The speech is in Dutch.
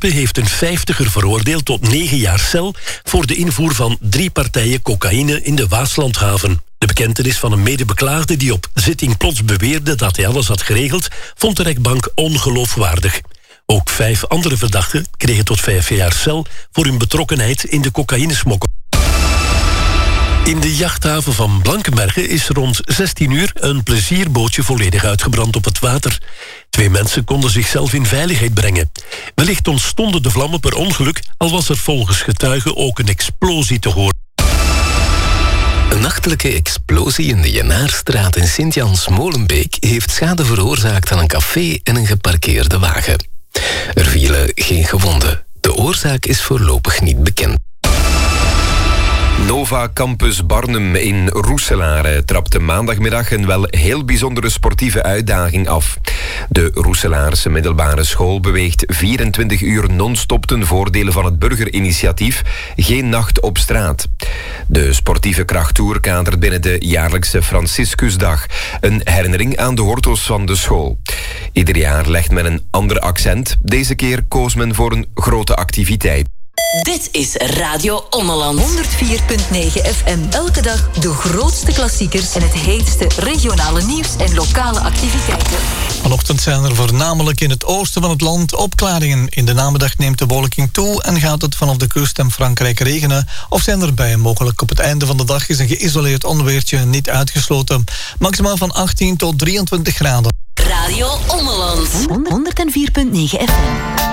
Antwerpen heeft een 50er veroordeeld tot 9 jaar cel voor de invoer van 3 partijen cocaïne in de Waaslandhaven. De bekentenis van een medebeklaagde die op zitting plots beweerde dat hij alles had geregeld, vond de rechtbank ongeloofwaardig. Ook 5 andere verdachten kregen tot 5 jaar cel voor hun betrokkenheid in de cocaïnesmokkel. In de jachthaven van Blankenberge is rond 16 uur een plezierbootje volledig uitgebrand op het water. 2 mensen konden zichzelf in veiligheid brengen. Wellicht ontstonden de vlammen per ongeluk, al was er volgens getuigen ook een explosie te horen. Een nachtelijke explosie in de Jenaarstraat in Sint-Jans-Molenbeek heeft schade veroorzaakt aan een café en een geparkeerde wagen. Er vielen geen gewonden. De oorzaak is voorlopig niet bekend. Nova Campus Barnum in Roeselare trapte maandagmiddag een wel heel bijzondere sportieve uitdaging af. De Roeselaarse middelbare school beweegt 24 uur non-stop ten voordele van het burgerinitiatief Geen Nacht op Straat. De sportieve krachttour kadert binnen de jaarlijkse Franciscusdag, een herinnering aan de wortels van de school. Ieder jaar legt men een ander accent. Deze keer koos men voor een grote activiteit. Dit is Radio Ommeland. 104.9 FM. Elke dag de grootste klassiekers en het heetste regionale nieuws en lokale activiteiten. Vanochtend zijn er voornamelijk in het oosten van het land opklaringen. In de namiddag neemt de bewolking toe en gaat het vanaf de kust en Frankrijk regenen. Of zijn er bijen mogelijk. Op het einde van de dag is een geïsoleerd onweertje niet uitgesloten. Maximaal van 18 tot 23 graden. Radio Ommeland. 104.9 FM.